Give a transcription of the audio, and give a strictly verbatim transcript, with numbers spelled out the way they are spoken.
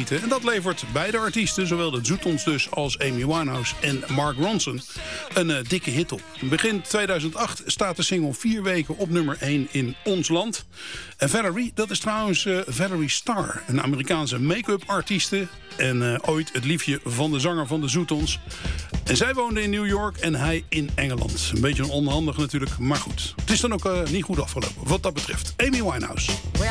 genieten. En dat levert beide artiesten, zowel de Zoetons dus als Amy Winehouse en Mark Ronson, een uh, dikke hit op. Begin tweeduizend acht staat de single vier weken op nummer één in ons land. En Valerie, dat is trouwens uh, Valerie Starr, een Amerikaanse make-up artieste. En uh, ooit het liefje van de zanger van de Zoetons. En zij woonde in New York en hij in Engeland. Een beetje onhandig natuurlijk, maar goed. Het is dan ook uh, niet goed afgelopen wat dat betreft. Amy Winehouse.